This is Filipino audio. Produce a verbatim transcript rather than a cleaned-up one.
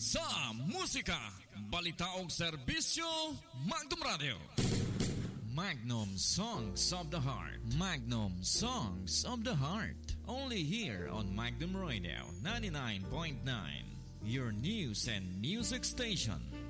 sa musika, balita ug serbisyo, Magnum Radio. Magnum Songs of the Heart. Magnum Songs of the Heart. Only here on Magnum Radio ninety-nine point nine. Your news and music station.